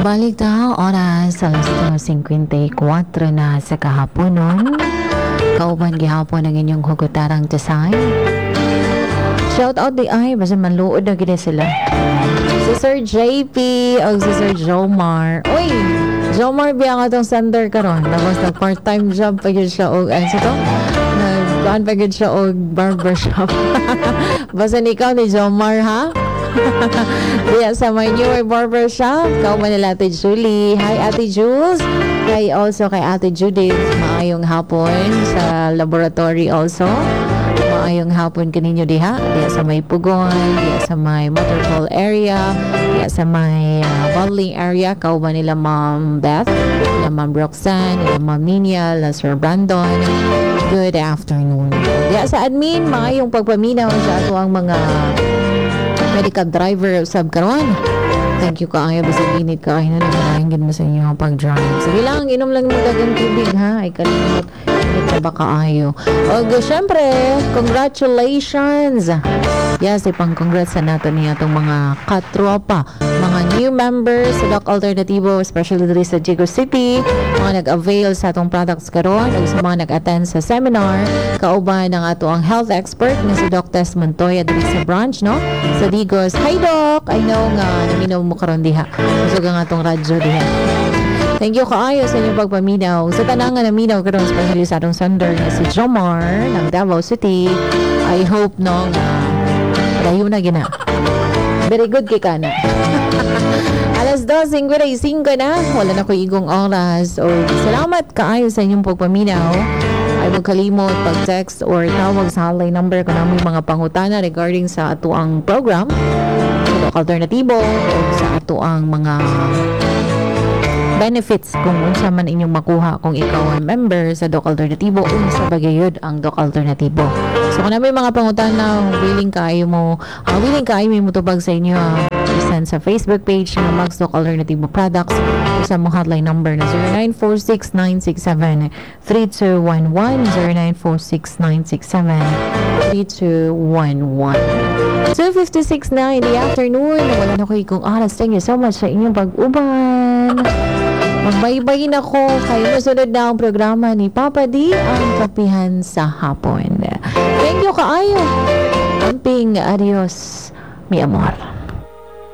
Balik na oras alas 2:54 na sa kahaponon. Kauban gihapon ang inyong hugutarang tasay. Shout out di ay basta manluod na gina sila. Si Sir JP o si Sir Jomar. Uy, Jomar biya nga itong sender karon. Tapos nag-part-time job pa yun siya o ano to? Nag-plan pa yun siya o barbershop. Basta ikaw ni Jomar ha? Diya sa my newer barbershop. Kauban nila Ate Julie. Hi Ate Jules. Hi also kay Ate Judith. Maayong hapon sa laboratory also. Maayong hapon kaninyo diha. Diya sa may Pugon. Diya sa may Motorpool area. Diya sa may bottling area. Kauban nila Ma'am Beth. Nila Ma'am Roxanne. Nila Ma'am Ninia. Nila Sir Brandon. Good afternoon. Diya sa admin. Maayong pagpaminaw sa ato ang mga medical driver sab karon. Thank you kaayo basta init kaayo na nagahingin mo sa inyo ang pag-drive. Sige lang, inom lang mo dagang tubig ha. Ay kalimot. Init na ba kaayo? O syempre, congratulations! Yes, ipang-congrats sa nato niya itong mga katropa, mga new members sa Doc Alternativo, especially dito sa Jigo City, mga nag-avail sa atong products karon, o sa mga nag-attend sa seminar, kauban ng ato ang health expert na si Doc Tess Montoya dito sa branch, no? Sa Digos. Hi Doc! I know nga, naminaw mo karon diha. Masog ang atong radyo diha. Thank you kaayo sa inyong pagpaminaw. Sa tanangan na minaw karon, especially sa atong sender na si Jomar ng Davao City. I hope no dayo na gina. Very good kay kana. Alas 2:55 na. Wala na ko igong oras. O salamat kaayo sa inyong pagpaminaw. Ay huwag kalimot pag-text or tawag sa hotline number kung may mga pangutana regarding sa ato ang program. Sa Alternativo o sa ato ang mga benefits kung unsa man inyong makuha kung ikaw ay member sa Doc Alternativo unsa bagayod ang Doc Alternativo. So kung may mga pangutana willing kayo mo mutubag sa inyo send sa Facebook page ng Max Doc Alternativo Products sa mong hotline number na 0946-967-3211 0946-967-3211. 2:56 na in the afternoon. Wala na ko ikong oras. Thank you so much sa inyong pag-uban. Magbaybayin ako kayo sunod na ang programa ni Papa D, ang Kapihan sa Hapon. Thank you kaayo. Amping, adios, mi amor.